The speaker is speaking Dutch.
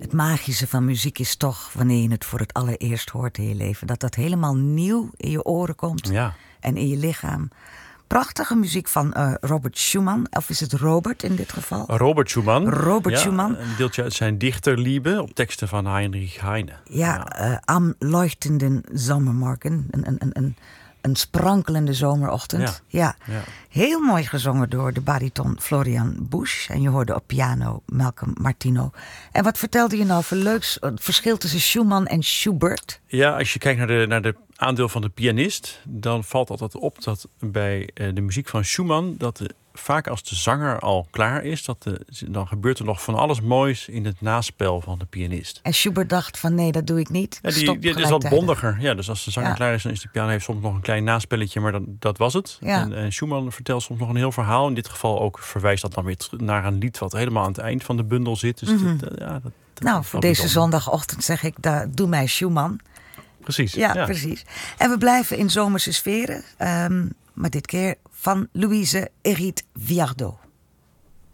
Het magische van muziek is toch, wanneer je het voor het allereerst hoort in je leven, dat helemaal nieuw in je oren komt en in je lichaam. Prachtige muziek van Robert Schumann. Of is het Robert in dit geval? Robert Schumann. Een deeltje uit zijn Dichterliebe op teksten van Heinrich Heine. Am leuchtenden Sommermorgen. Een sprankelende zomerochtend. Ja. Heel mooi gezongen door de bariton Florian Busch. En je hoorde op piano Malcolm Martino. En wat vertelde je nou voor leuks? Het verschil tussen Schumann en Schubert? Ja, als je kijkt naar de aandeel van de pianist, dan valt altijd op dat bij de muziek van Schumann, vaak als de zanger al klaar is, dan gebeurt er nog van alles moois in het naspel van de pianist. En Schubert dacht van nee, dat doe ik niet. Ja, die is wat bondiger. Ja, dus als de zanger klaar is, dan is de piano heeft soms nog een klein naspelletje, maar dat was het. Ja. En Schumann vertelt soms nog een heel verhaal. In dit geval ook verwijst dat dan weer naar een lied wat helemaal aan het eind van de bundel zit. Dus voor deze zondagochtend zeg ik, doe mij Schumann. Precies. Ja, precies. En we blijven in zomerse sferen, maar dit keer van Louise Hérite Viardot.